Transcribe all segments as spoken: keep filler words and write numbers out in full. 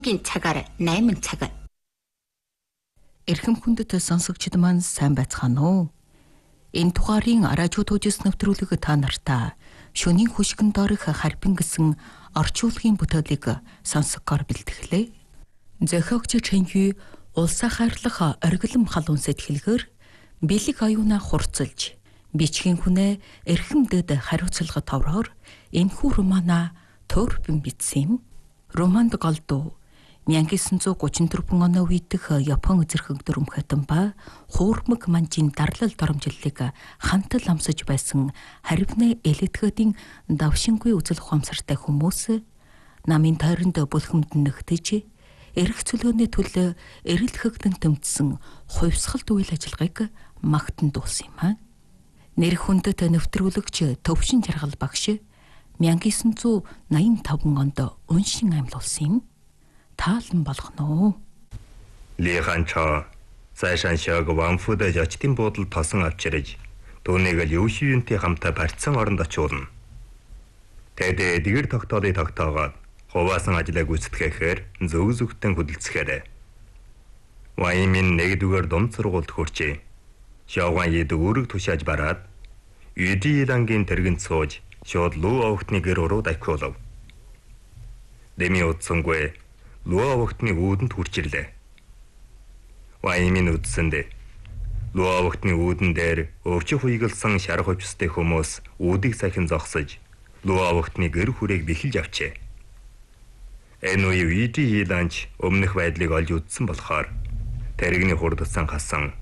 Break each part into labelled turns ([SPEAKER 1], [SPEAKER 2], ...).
[SPEAKER 1] гин цагаар найман цаг.
[SPEAKER 2] Эрхэм хүндэт сонсогчид маань сайн байцгаана уу? Энэ дугаарын радио төвжс нэвтрүүлэг та нартаа шөнийн хөшгөн доорх харбин гэсэн орчуулгын бүтээлийг сонсгоор бэлтгэлээ. Зохиогч Чэнхүй улсаа хайрлах оргилом халуун сэтгэлгээр бэлэг аюуна хурцлж бичгийн хүнээ эрхэмдэд хариуцлага товроор энэхүү романа төрбөн бичсэн юм. Романд голдуу 천구 삼십사 оны үеийнх Япон эзэрхэг дүрмхэтэн ба хуурмаг манжийн дарлал доромжллыг хантал амсаж байсан харвны элэтгэдийн давшингүй үзэл ухамсартай хүмүүс намын тойронд бүлхэмд нэгтэж эрх чөлөөний төлөө эрэл хэгдэн тэмцсэн хувьсгалт үйл ажиллагааг магтан дуулсан юм аа. Нэр хүндэт нэвтрүүлэгч Төвшин Жаргал багш 천구 восемьдесят онд уншин амьлуулсан юм. Таалан болгоно уу?
[SPEAKER 3] Ли Ханчаа цаашаа шог Ванфудэ жочтын буудал тосон авчирж түүнийг л Юшиюнтэй хамтаа барьсан оронд очиулна. Тэд эдгэр тогтоолыг тогтоогоод хуваасан ажлаа гүйцэтгэхээр зөв зөвхтэн хөдөлцөхээр Ваймин нэгдүгээр дунд сургуульд хүрчээ. Шооган ид үүрэг тушааж бараад Юдиилангийн тэргэнд сууж шууд Луу овогтны гэр уруу дайхуулав. Дэми утсангүй Луу овогтны үүдэнд хүрч ирлээ. Ваймин үдсэндээ Луу овогтны үүдэн дээр өвчих хуйгалсан шар хувцастай хүмүүс үүдийг сахин зогсож Луу овогтны гэр хүрээг бэхэлж авчээ. Энэ үе Юдииланч өмнөх байдлыг олж үзсэн болохоор тэрэгний хурдсан хасан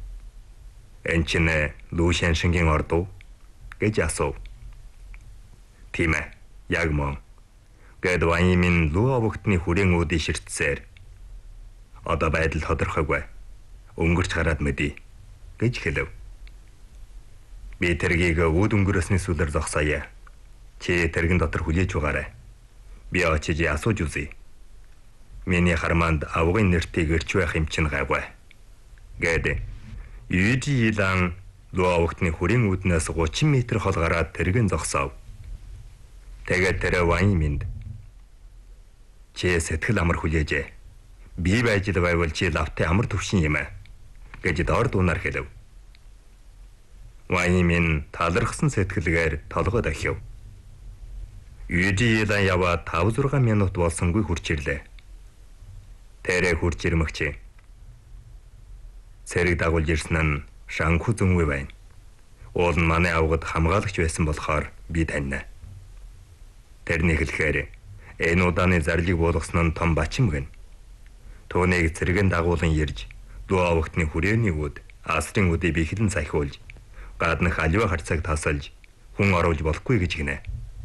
[SPEAKER 3] Энчнэ Луу Шаншингийн ордуу гэж асуув. Тийм ээ, яг мөн. Гэд Ваймин Луу овогтны хүрээний үүдийг ширтсээр одоо байдал тодорхойгүй. Өнгөрч хараад мэдээ гэж хэлв. Би тэргийг үүд өнгөрөөсний сүлээр зогсоё. Чи тэрэгэн дотор хүлээж байгаарай. Би очиж асууж үзье. Миний харманд авгын нэртийг ирч байх юм чин гайгүй. Гэд Юдиилан Луу овогтны хүрээний үүднээс гучин метр хол гараад тэрэгэн зогсов. Тэгээд тэр Вайминд чи сэтгэл амар хүлээжээ. Би байж л байвал чи лавтай амар төвшин юм аа гэж доор дунаар хэлв. Ваймин талархсан сэтгэлгээр толгой дахив. Юдиилан яваад five six минут болсонгүй хурч ирлээ. Тэрэ хурч ирмэгчээ. Цэрэг дагуулж ирсэн нь Шанху Зүнгүй байна. Уул нь манай авгад хамгаалагч байсан болохоор би таньна. Тэрний хэлэхээр энэ удааны зарлиг буулгасан нь том бачин гэн. Түүнийг цэрэгэн дагуулan ирж Луу овогтны хүрээний үүд асрын үдийг бэхлэн сахиулж гаднах аливаа харцаг тасалж хүн оруулж болохгүй гэж гинэ.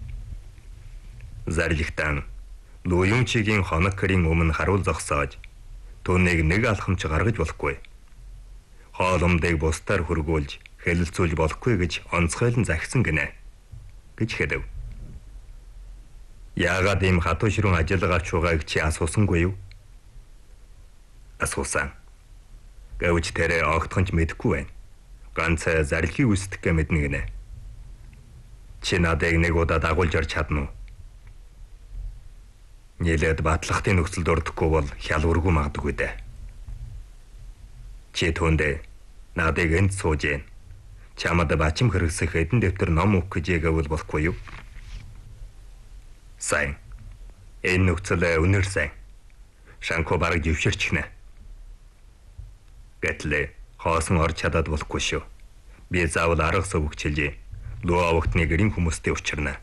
[SPEAKER 3] Зарлагтан Луу Юнчигийн хоног гэрийн өмнө харуул зогсоож түүнийг нэг алхамч гаргаж болохгүй. Хооломдыг бусдаар хөргүүлж хэлэлцүүлж болохгүй гэж онцгойлон захисан гинэ гэж хэлв. Яагаад ийм хатуу ширүүн ажиллагаа авч байгааг чи асуусангүй юу? Асуусан. Гэвч тэрэ огтхонч мэдэхгүй байна. Ганц зарилхийг үсдэх гэ мэднэ гинэ. Чи надыг нэг удаа дагуулж орж чадна уу? Нэлээд батлагтын нөхцөлд ордохгүй бол хялваргүй магадгүй дээ. Чи түүндээ надыг энд сууж гэн. Чамд бачим хэрэгсэх эдэн дэвтэр ном өгөх гэж гэвэл болохгүй юу? Сайн. Энэ нөхцөл үнэр сайн. Шанху бараг живширчнэ. Гэтэл хоосон орж чадаад болохгүй шүү. Би заавал арга сувгчилж Луу овогтны гэрийн хүмүүстэй учирна.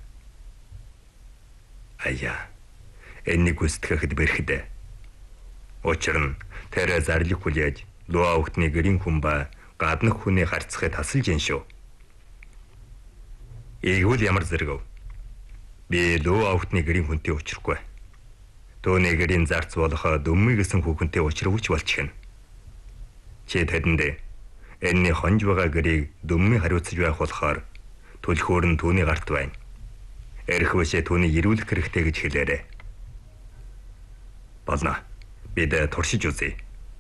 [SPEAKER 3] Аяа. Энийг үстгэхэд бэрхдэ. Учир нь тэр зарлиг хүлээж Луу овогтны гэрийн хүн ба гаднах хүний харцахыг тасалж гин шүү. Ийгүүл ямар зэрэг. Би Луу овогтны гэрийн хүнтэй учрахгүй. Төөний гэрийн зарц болох дөммий гэсэн хүүхэнтэй учрвч болчихно. Чи тэдэндээ энэний хонж байгаа гэрийг дөммий хариуцж байх болохоор төлхөөр нь түүний гарт байна. Эрх бишээ түүний ирүүлэх хэрэгтэй гэж хэлээрэй. Болно. Бид туршиж үзье.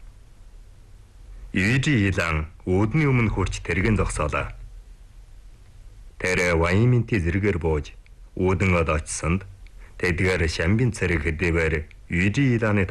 [SPEAKER 3] Юдиилан үүдний өмнө хурч тэрэгэн зогсоолаа. Тэр Вайминти зэрэгээр бууж үүдэн од очсонд тэдгээр Шамбин цэрэг хэдийгээр 유지이단의